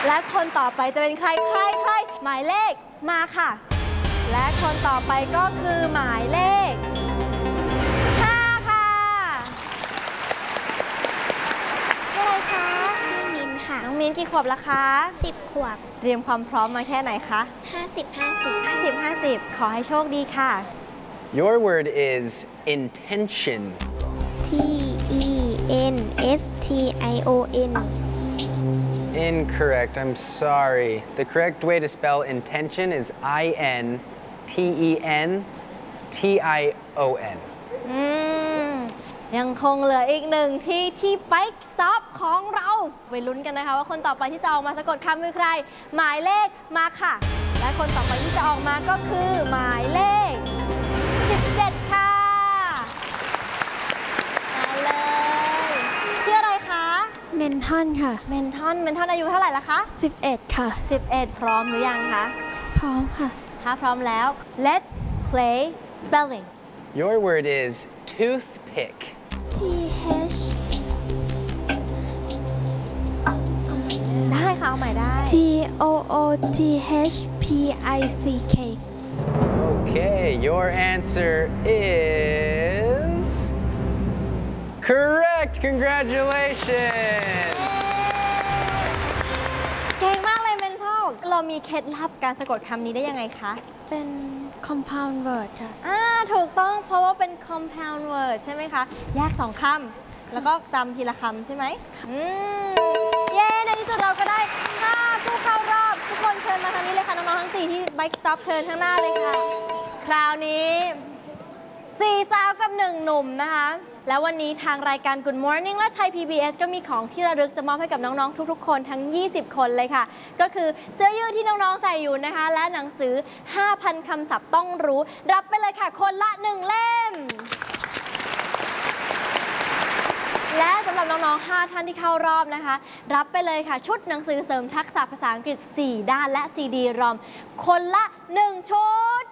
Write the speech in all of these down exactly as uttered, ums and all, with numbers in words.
และคนต่อไปจะเป็นใครใครใครหมายเลขมาค่ะและคนต่อไปก็คือหมายเลขห้าค่ะชื่ออะไรคะชื่อมินค่ะน้องมินกี่ขวบละคะสิบขวบเตรียมความพร้อมมาแค่ไหนคะห้าสิบห้าสิบห้าสิบห้าสิบขอให้โชคดีค่ะ Your word is intention T E N S T I O N Incorrect. I'm sorry. The correct way to spell intention is I N T E N T I O N อืมยังคงเหลืออีกหนึ่งที่ที่ Bike Stop ของเราไปลุ้นกันนะคะว่าคนต่อไปที่จะออกมาสะกดคำคือใครหมายเลขมาค่ะและคนต่อไปที่จะออกมาก็คือหมายเลขสิบเจ็ดค่ะมาเลยชื่ออะไรคะเมนทอนค่ะเมนทอนเมนทอนอายุเท่าไหร่ละคะสิบเอ็ดค่ะสิบเอ็ดพร้อมหรือยังคะพร้อมค่ะถ้าพร้อมแล้ว Let's play spelling Your word is toothpick T H ได้ค่ะเอาใหม่ได้ T O O T H P I C K Okay, your answer is correct. Congratulations. เก่งมากเลยเมนทัลเรามีเคล็ดลับการสะกดคำนี้ได้ยังไงคะเป็น compound word ค่ะอ่าถูกต้องเพราะว่าเป็น compound word ใช่ไหมคะแยกสองคำแล้วก็จำทีละคำใช่ไหมอืมเย้ในที่สุดเราก็ได้ห้าผู้เข้ารอบทุกคนเชิญมาทางนี้เลยค่ะน้องๆทั้งสี่ที่ Bike Stop เชิญข้างหน้าเลยค่ะคราวนี้สี่สาวกับหนึ่งหนุ่มนะคะแล้ววันนี้ทางรายการ Good Morning และ Thai พี บี เอส ก็มีของที่ระลึกจะมอบให้กับน้องๆทุกๆคนทั้งยี่สิบคนเลยค่ะก็คือเสื้อยืดที่น้องๆใส่อยู่นะคะและหนังสือ ห้าพัน คำศัพท์ต้องรู้รับไปเลยค่ะคนละหนึ่งเล่มและสำหรับน้องๆห้าท่านที่เข้ารอบนะคะรับไปเลยค่ะชุดหนังสือเสริมทักษะภาษาอังกฤษสี่ด้านและซีดีรอมคนละหนึ่งชุด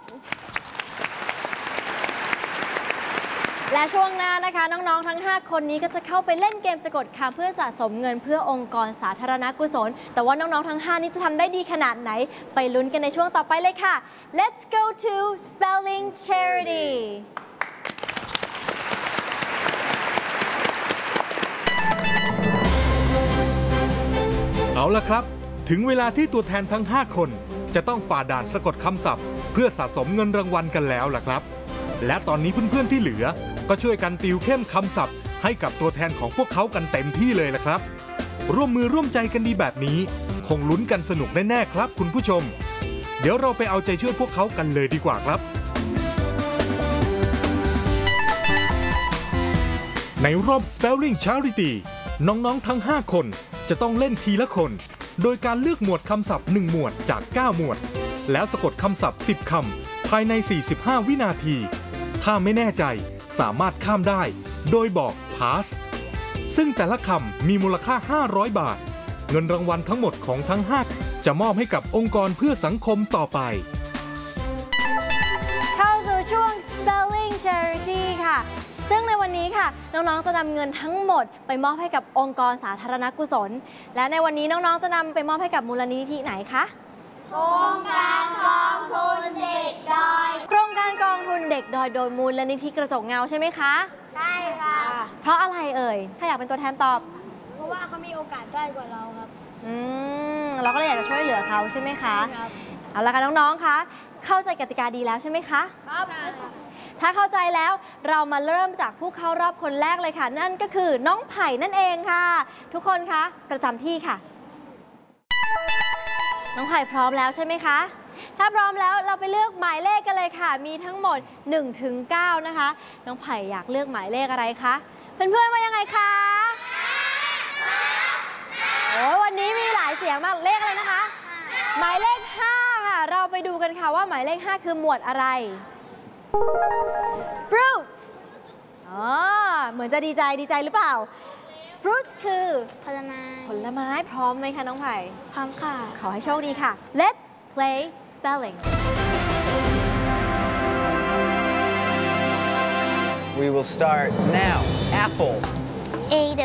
และช่วงหน้านะคะน้องๆทั้งห้าคนนี้ก็จะเข้าไปเล่นเกมสะกดคำเพื่อสะสมเงินเพื่อองค์กรสาธารณกุศลแต่ว่าน้องๆทั้งห้านี้จะทำได้ดีขนาดไหนไปลุ้นกันในช่วงต่อไปเลยค่ะ Let's go to spelling charity เอาล่ะครับถึงเวลาที่ตัวแทนทั้งห้าคนจะต้องฝ่าด่านสะกดคำศัพท์เพื่อสะสมเงินรางวัลกันแล้วล่ะครับและตอนนี้เพื่อนๆที่เหลือก็ช่วยกันติวเข้มคำศัพท์ให้กับตัวแทนของพวกเขากันเต็มที่เลยล่ะครับร่วมมือร่วมใจกันดีแบบนี้คงลุ้นกันสนุกแน่ๆครับคุณผู้ชมเดี๋ยวเราไปเอาใจช่วยพวกเขากันเลยดีกว่าครับในรอบ Spelling Charity น้องๆทั้งห้าคนจะต้องเล่นทีละคนโดยการเลือกหมวดคำศัพท์หนึ่งหมวดจากเก้าหมวดแล้วสะกดคำศัพท์สิบคำภายในสี่สิบห้าวินาทีถ้าไม่แน่ใจสามารถข้ามได้โดยบอก pass ซึ่งแต่ละคำมีมูลค่าห้าร้อยบาทเงินรางวัลทั้งหมดของทั้งห้าจะมอบให้กับองค์กรเพื่อสังคมต่อไปเข้าสู่ช่วง spelling charity ค่ะซึ่งในวันนี้ค่ะน้องๆจะนำเงินทั้งหมดไปมอบให้กับองค์กรสาธารณกุศลและในวันนี้น้องๆจะนำไปมอบให้กับมูลนิธิไหนคะโครงการกองทุนเด็กดอยโครงการกองทุนเด็กดอยโดยมูลนิธิกระจกเงาใช่ไหมคะใช่ค่ะเพราะอะไรเอ่ยถ้าอยากเป็นตัวแทนตอบเพราะว่าเขามีโอกาสได้กว่าเราครับอืมเราก็เลยอยากจะช่วยเหลือเขาใช่ไหมคะครับเอาละค่ะน้องๆคะเข้าใจกติกาดีแล้วใช่ไหมคะครับถ้าเข้าใจแล้วเรามาเริ่มจากผู้เข้ารอบคนแรกเลยค่ะนั่นก็คือน้องไผ่นั่นเองค่ะทุกคนคะประจำที่ค่ะน้องไผ่พร้อมแล้วใช่ไหมคะถ้าพร้อมแล้วเราไปเลือกหมายเลขกันเลยค่ะมีทั้งหมด หนึ่งถึงเก้า นะคะน้องไผ่อยากเลือกหมายเลขอะไรคะเพื่อนๆว่ายังไงคะโอ้วันนี้มีหลายเสียงมากเลขอะไรนะคะหมายเลขห้าค่ะเราไปดูกันค่ะว่าหมายเลขห้าคือหมวดอะไร fruits อ๋อเหมือนจะดีใจดีใจหรือเปล่า fruits คือผลไม้ผลไม้พร้อมไหมคะน้องไผ่พร้อมค่ะขอให้โชคดีค่ะ Let's play spelling We will start now. Apple A